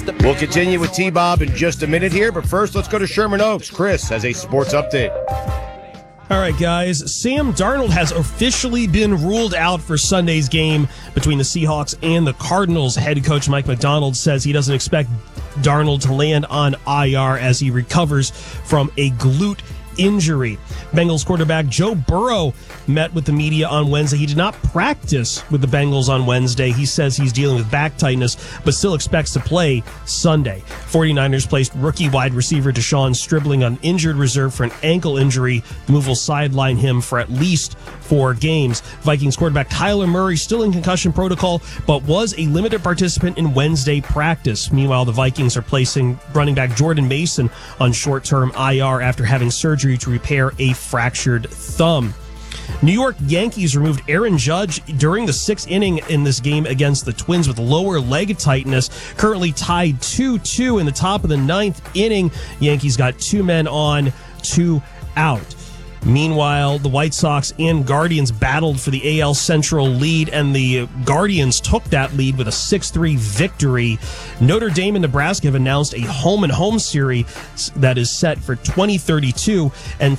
We'll continue with T-Bob in just a minute here, but first let's go to Sherman Oaks. Chris has a sports update. All right, guys. Sam Darnold has officially been ruled out for Sunday's game between the Seahawks and the Cardinals. Head coach Mike Macdonald says he doesn't expect Darnold to land on IR as he recovers from a glute injury. Bengals quarterback Joe Burrow met with the media on Wednesday. He did not practice with the Bengals on Wednesday. He says he's dealing with back tightness, but still expects to play Sunday. 49ers placed rookie wide receiver Deshaun Stribling on injured reserve for an ankle injury. The move will sideline him for at least 4 games. Vikings quarterback Kyler Murray still in concussion protocol, but was a limited participant in Wednesday practice. Meanwhile, the Vikings are placing running back Jordan Mason on short-term IR after having surgery to repair a fractured thumb. New York Yankees removed Aaron Judge during the 6th inning in this game against the Twins with lower leg tightness. Currently tied 2-2 in the top of the 9th inning. Yankees got 2 men on, 2 out. Meanwhile, the White Sox and Guardians battled for the AL Central lead, and the Guardians took that lead with a 6-3 victory. Notre Dame and Nebraska have announced a home-and-home series that is set for 2032 and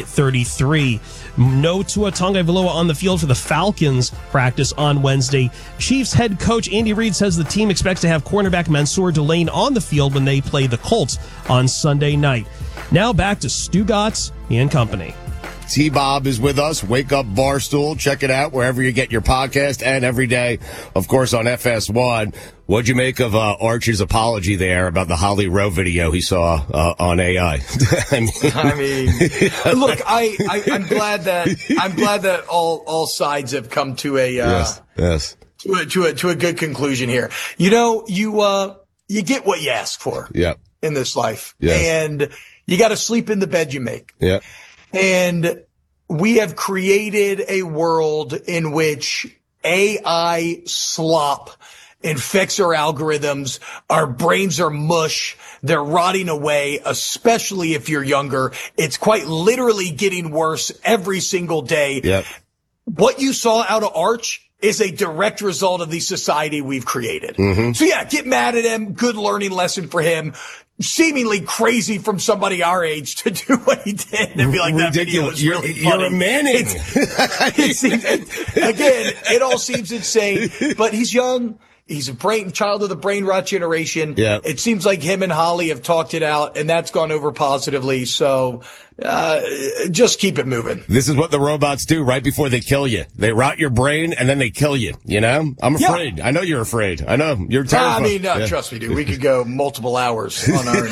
2033. No Tua Tagovailoa on the field for the Falcons practice on Wednesday. Chiefs head coach Andy Reid says the team expects to have cornerback Mansour Delane on the field when they play the Colts on Sunday night. Now back to Stu Gatz and company. T-Bob is with us. Wake Up Barstool. Check it out wherever you get your podcast and every day, of course, on FS1. What'd you make of Archie's apology there about the Holly Rowe video he saw on AI? I mean, look, I'm glad that all sides have come to a yes. to a good conclusion here. You know, you get what you ask for. Yeah. In this life. Yes. And you got to sleep in the bed you make. Yeah. And we have created a world in which AI slop infects our algorithms. Our brains are mush. They're rotting away, especially if you're younger. It's quite literally getting worse every single day. Yep. What you saw out of Arch is a direct result of the society we've created. Mm-hmm. So yeah, get mad at him. Good learning lesson for him. Seemingly crazy from somebody our age to do what he did and be like, that video was really funny. You're a Manning. Again, it all seems insane, but he's young. He's a child of the brain rot generation. Yeah. It seems like him and Holly have talked it out, and that's gone over positively. So, just keep it moving. This is what the robots do right before they kill you. They rot your brain and then they kill you. You know, I'm afraid. Yeah. I know you're afraid. I know you're terrified. I mean, trust me, dude. We could go multiple hours on our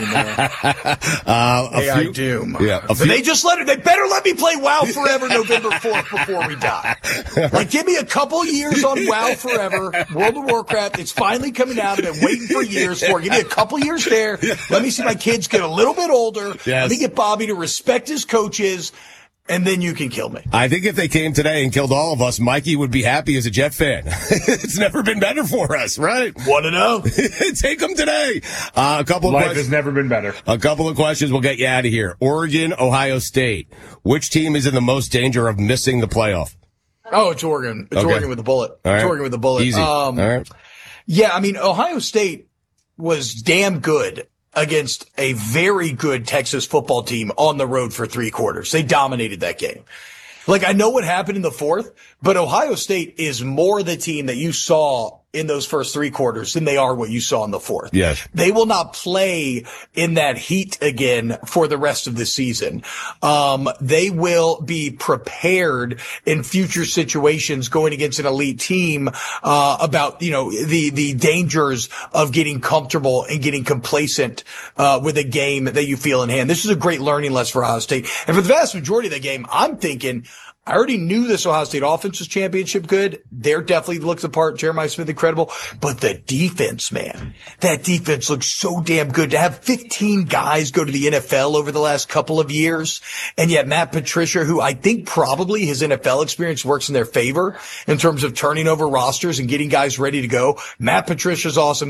AI Doom. Yeah, but they just they better let me play WoW Forever November 4th before we die. Like, give me a couple years on WoW Forever, World of Warcraft. It's finally coming out. I've been waiting for years for it. Give me a couple years there. Let me see my kids get a little bit older. Yes. Let me get Bobby to respect his coaches, and then you can kill me. I think if they came today and killed all of us, Mikey would be happy as a Jet fan. It's never been better for us, right? Want to know? Take them today. A couple of Life questions. has never been better. A couple of questions. We'll get you out of here. Oregon, Ohio State. Which team is in the most danger of missing the playoff? Oh, it's Oregon. It's Oregon with a bullet. All right. It's Oregon with a bullet. Easy. All right. Yeah, I mean, Ohio State was damn good against a very good Texas football team on the road for 3 quarters. They dominated that game. Like, I know what happened in the 4th, but Ohio State is more the team that you saw in those first 3 quarters than they are what you saw in the 4th. Yes. They will not play in that heat again for the rest of the season. They will be prepared in future situations going against an elite team, about, the dangers of getting comfortable and getting complacent, with a game that you feel in hand. This is a great learning lesson for Ohio State. And for the vast majority of the game, I'm thinking, I already knew this Ohio State offense was championship good. They're definitely looks the part. Jeremiah Smith, incredible. But the defense, man, that defense looks so damn good. To have 15 guys go to the NFL over the last couple of years, and yet Matt Patricia, who I think probably his NFL experience works in their favor in terms of turning over rosters and getting guys ready to go. Matt Patricia's awesome.